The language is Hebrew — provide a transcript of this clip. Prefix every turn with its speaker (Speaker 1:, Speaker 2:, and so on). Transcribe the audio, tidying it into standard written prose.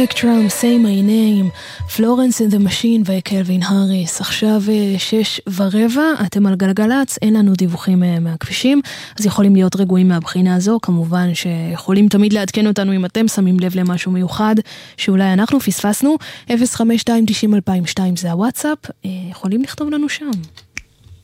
Speaker 1: Spectrum, Say My Name, Florence and the Machine וקלווין האריס. עכשיו 6:15, אתם על גלגלץ, אין לנו דיווחים מהכבישים, אז יכולים להיות רגועים מהבחינה הזו, כמובן שיכולים תמיד לעדכן אותנו אם אתם שמים לב למשהו מיוחד, שאולי אנחנו פספסנו. 052-90-2002 זה הוואטסאפ, יכולים לכתוב לנו שם.